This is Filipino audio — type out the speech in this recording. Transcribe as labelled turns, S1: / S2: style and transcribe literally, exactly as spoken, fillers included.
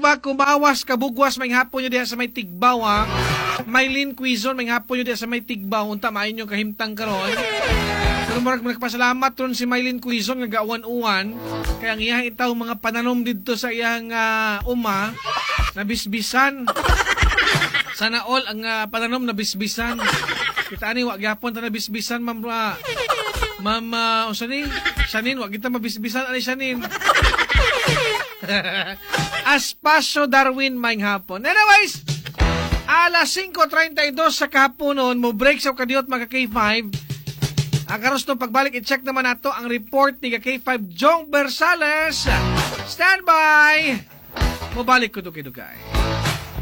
S1: ba kumawas kabugwas may hapon nyo diha sa may Tigbaw ha. Maylin Quizon may hapon nyo diha sa may Tigbaw unta maayon nyo kahimtang karon. Pero marag nagpasalamat ron si Maylin Quizon nga gawan-uwan kaya ang iyang itaw mga pananom didto sa iyang uh, uma nabisbisan. Sana all ang uh, pananom nabisbisan. Kita ani wa gyapon ta nabisbisan ma'am uh, ma'am uh, usanin Shanin wa kita mabisbisan ani Shanin. Aspasyo Darwin may hapon. Anyways, alas singko treinta y dos sa kahaponon mo break sa kadiot mga K five. Ang karos no pagbalik i-check naman nato ang report ni K five Jong Bersales. Stand by. Mobalik ko dugay-dugay.